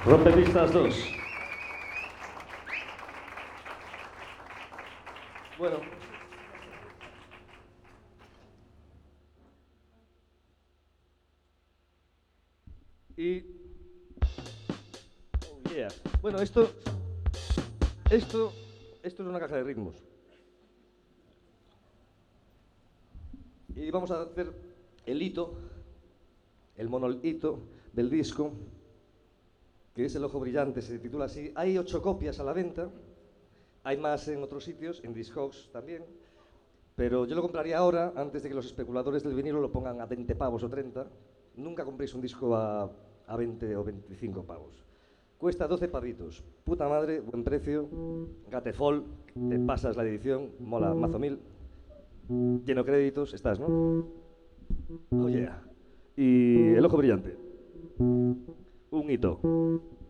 Rompepistas 2. Bueno. Y... Oh, yeah. Bueno, esto es una caja de ritmos. Y vamos a hacer el hito, el monolito del disco, que es El Ojo Brillante, se titula así. Hay 8 copias a la venta, hay más en otros sitios, en Discogs también, pero yo lo compraría ahora, antes de que los especuladores del vinilo lo pongan a 20 pavos o 30. Nunca compréis un disco a 20 o 25 pavos. Cuesta 12 pavitos. Puta madre, buen precio. Gatefall, te pasas la edición, mola mazo mil. Lleno créditos, estás, ¿no? Oh yeah. Y El Ojo Brillante. Un hito.